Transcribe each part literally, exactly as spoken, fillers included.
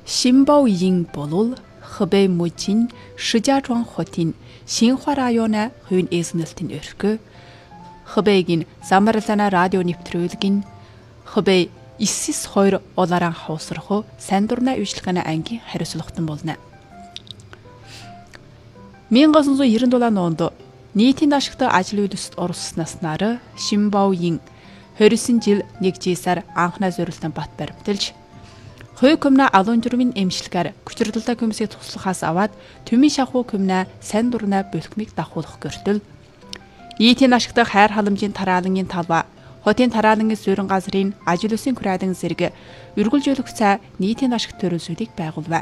Шинбао Ин болвол Хэбэй мужийн Шижиажуан хотын Шинхуа районы хувийн эзнэлтийн өрхөө Хэбэйгийн Замарлана радио нэвтрүүлгийн Хэбэй Иссис хоёр улаан хаусрах Сандурна ивжлэхэнэ ангийн хариуцлагатан болно. мянга тоғыз жүз тоқсан долоо онд нийтийн ашигтай ажил үйлсэд оролцсноос нар Шинбао Ин хорьсон жил нэг сар анхнаа зориулсан бат баримталж Хой комна алон журмын эмчилгээр хүчирдэлтэй комиссийг туслахаас аваад төмийн шахуу комна сайн дурна бөлхмийг дахуулах гэртэл нийтийн ашигтай хайр халамжийн тараалангийн талбай хотын тараалангийн суурин газрын ажил үйлсийн хүрээдэн зэрэг үргэлжлүүлэх цай нийтийн ашигт төрөлсүүдийг байгуулв.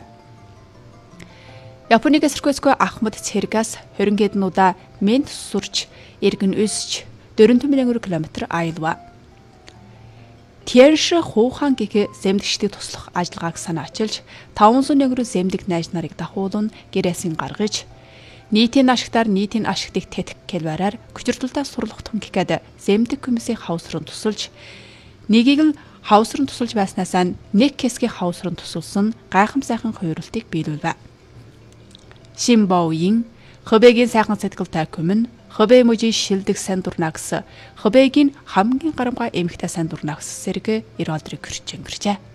Японы эсэргүүцгүй Ахмад Цэргас хорин гэднуудаа мент сурч эргэн өсч дөрвөн мянган километр аялва. Тэрш хуухан гэх зэмдэгчдийг туслах ажиллагааг санаачилж таван зуун мянган зэмдэг найз нарыг дахуулан гэрээсийн гаргаж нийтийн ашигтаар нийтийн ашигтыг тэтгэх гэлбараар хүчирдэлтэй сурлахтун гэхэд зэмдэг комиссийн хавсрын тусалж нэгийг л хавсрын тусалж байснаас нь нэг хэсгийн хавсрын тусалсан гайхам сайхан хувирлтыг биелүүлв. Шинбао Ин Хэбэйгийн сайхан сэтгэлтэй комн Хэбэй мужийн шилдэг Сандурнагс Хэбэйгийн хамгийн гарамгай эмэгтэй Сандурнагс зэрэг ир олдрыг хүрч өнгөрчээ.